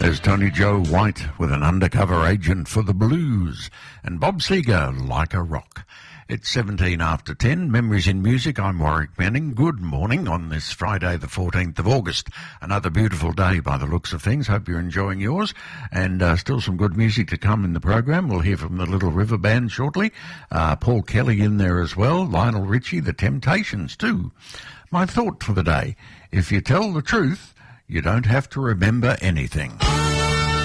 There's Tony Joe White with An Undercover Agent for the Blues, and Bob Seger, Like a Rock. It's 17 after 10. Memories in Music. I'm Warwick Manning. Good morning on this Friday, the 14th of August. Another beautiful day by the looks of things. Hope you're enjoying yours. And still some good music to come in the program. We'll hear from the Little River Band shortly. Paul Kelly in there as well. Lionel Richie, The Temptations too. My thought for the day: if you tell the truth, you don't have to remember anything.